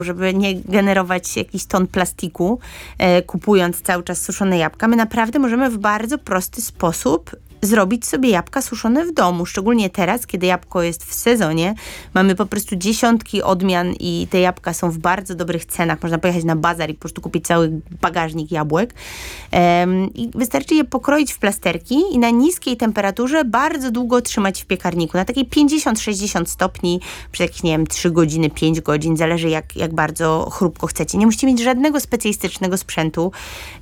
żeby nie generować jakiś ton plastiku, kupując cały czas suszone jabłka. My naprawdę możemy w bardzo prosty sposób zrobić sobie jabłka suszone w domu. Szczególnie teraz, kiedy jabłko jest w sezonie. Mamy po prostu dziesiątki odmian i te jabłka są w bardzo dobrych cenach. Można pojechać na bazar i po prostu kupić cały bagażnik jabłek. I wystarczy je pokroić w plasterki i na niskiej temperaturze bardzo długo trzymać w piekarniku. Na takiej 50-60 stopni przez jakieś, nie wiem, 3 godziny, 5 godzin. Zależy jak bardzo chrupko chcecie. Nie musicie mieć żadnego specjalistycznego sprzętu.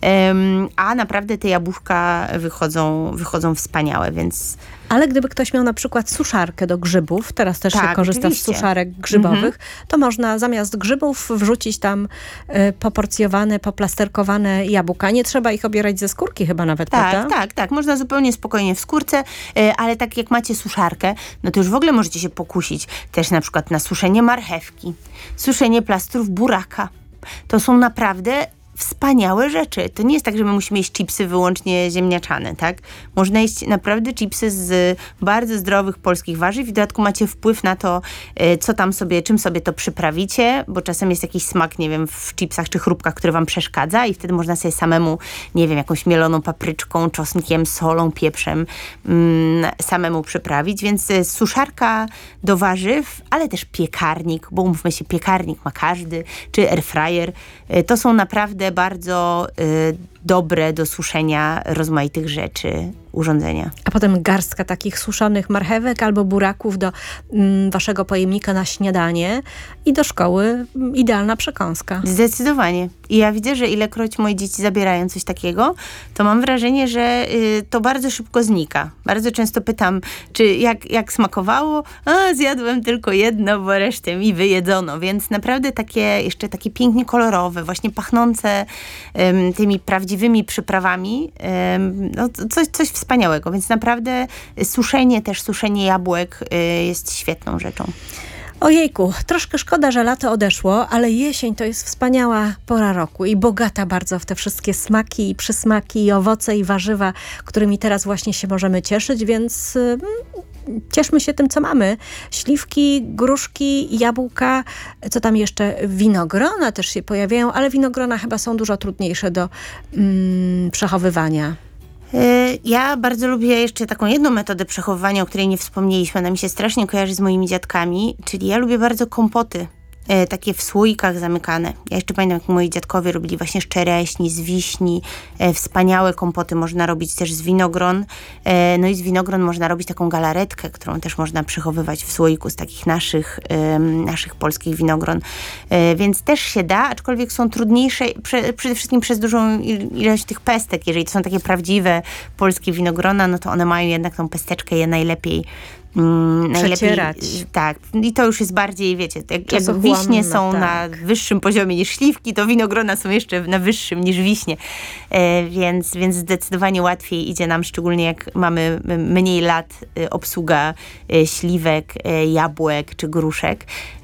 A naprawdę te jabłuszka wychodzą wspaniałe, więc... Ale gdyby ktoś miał na przykład suszarkę do grzybów, teraz też się korzysta oczywiście. z suszarek grzybowych, to można zamiast grzybów wrzucić tam poporcjowane, poplasterkowane jabłka. Nie trzeba ich obierać ze skórki chyba nawet, prawda? Tak. Można zupełnie spokojnie w skórce, ale tak jak macie suszarkę, no to już w ogóle możecie się pokusić też na przykład na suszenie marchewki, suszenie plastrów buraka. To są naprawdę wspaniałe rzeczy. To nie jest tak, że my musimy jeść chipsy wyłącznie ziemniaczane, tak? Można jeść naprawdę chipsy z bardzo zdrowych polskich warzyw i w dodatku macie wpływ na to, czym sobie to przyprawicie, bo czasem jest jakiś smak, nie wiem, w chipsach czy chrupkach, który wam przeszkadza i wtedy można sobie samemu, nie wiem, jakąś mieloną papryczką, czosnkiem, solą, pieprzem samemu przyprawić, więc suszarka do warzyw, ale też piekarnik, bo umówmy się, piekarnik ma każdy, czy airfryer. To są naprawdę bardzo dobre do suszenia rozmaitych rzeczy urządzenia. A potem garstka takich suszonych marchewek albo buraków do waszego pojemnika na śniadanie i do szkoły idealna przekąska. Zdecydowanie. I ja widzę, że ilekroć moje dzieci zabierają coś takiego, to mam wrażenie, że to bardzo szybko znika. Bardzo często pytam, czy jak smakowało? Zjadłem tylko jedno, bo resztę mi wyjedzono. Więc naprawdę jeszcze takie pięknie kolorowe, właśnie pachnące tymi prawdziwymi przyprawami. Coś wspaniałego. Więc naprawdę suszenie jabłek jest świetną rzeczą. Ojejku, troszkę szkoda, że lato odeszło, ale jesień to jest wspaniała pora roku i bogata bardzo w te wszystkie smaki i przysmaki i owoce i warzywa, którymi teraz właśnie się możemy cieszyć, więc cieszmy się tym, co mamy. Śliwki, gruszki, jabłka, co tam jeszcze? Winogrona też się pojawiają, ale winogrona chyba są dużo trudniejsze do przechowywania. Ja bardzo lubię jeszcze taką jedną metodę przechowywania, o której nie wspomnieliśmy. Ona mi się strasznie kojarzy z moimi dziadkami, czyli ja lubię bardzo kompoty. Takie w słoikach zamykane. Ja jeszcze pamiętam, jak moi dziadkowie robili właśnie z czereśni, z wiśni. Wspaniałe kompoty można robić też z winogron. No i z winogron można robić taką galaretkę, którą też można przechowywać w słoiku z takich naszych polskich winogron. Więc też się da, aczkolwiek są trudniejsze przede wszystkim przez dużą ilość tych pestek. Jeżeli to są takie prawdziwe polskie winogrona, no to one mają jednak tą pesteczkę je najlepiej przecierać. Tak. I to już jest bardziej, wiecie, jak wiśnie są na wyższym poziomie niż śliwki, to winogrona są jeszcze na wyższym niż wiśnie. Więc zdecydowanie łatwiej idzie nam, szczególnie jak mamy mniej lat, obsługa śliwek, jabłek czy gruszek.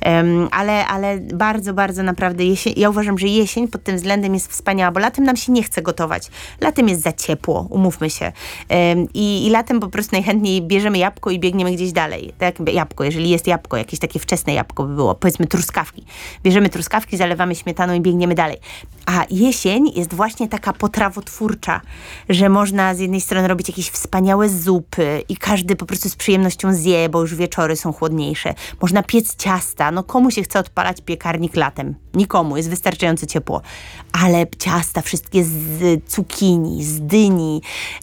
Ale bardzo, bardzo naprawdę ja uważam, że jesień pod tym względem jest wspaniała, bo latem nam się nie chce gotować. Latem jest za ciepło, umówmy się. I latem po prostu najchętniej bierzemy jabłko i biegniemy gdzieś dalej. Tak jak jabłko, jeżeli jest jabłko, jakieś takie wczesne jabłko by było, powiedzmy truskawki. Bierzemy truskawki, zalewamy śmietaną i biegniemy dalej. A jesień jest właśnie taka potrawotwórcza, że można z jednej strony robić jakieś wspaniałe zupy i każdy po prostu z przyjemnością zje, bo już wieczory są chłodniejsze. Można piec ciasta. No komu się chce odpalać piekarnik latem? Nikomu. Jest wystarczająco ciepło. Ale ciasta wszystkie z cukinii, z dyni,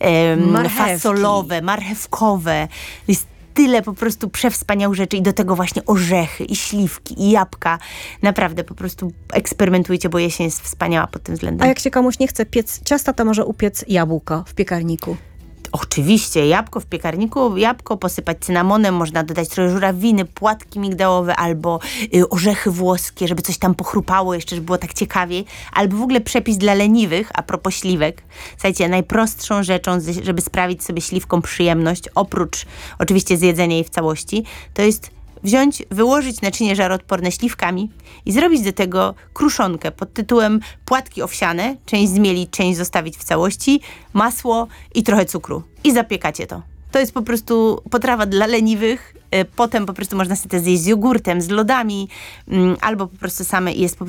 fasolowe, marchewkowe. Jest tyle po prostu przewspaniałych rzeczy i do tego właśnie orzechy i śliwki i jabłka. Naprawdę po prostu eksperymentujcie, bo jesień jest wspaniała pod tym względem. A jak się komuś nie chce piec ciasta, to może upiec jabłko w piekarniku. Oczywiście, jabłko w piekarniku, jabłko posypać cynamonem, można dodać trochę żurawiny, płatki migdałowe albo orzechy włoskie, żeby coś tam pochrupało jeszcze, żeby było tak ciekawiej. Albo w ogóle przepis dla leniwych, a propos śliwek. Słuchajcie, najprostszą rzeczą, żeby sprawić sobie śliwką przyjemność, oprócz oczywiście zjedzenia jej w całości, to jest wyłożyć naczynie żaroodporne śliwkami i zrobić do tego kruszonkę pod tytułem płatki owsiane, część zmielić, część zostawić w całości, masło i trochę cukru. I zapiekacie to. To jest po prostu potrawa dla leniwych. Potem po prostu można sobie to zjeść z jogurtem, z lodami, albo po prostu same jest po prostu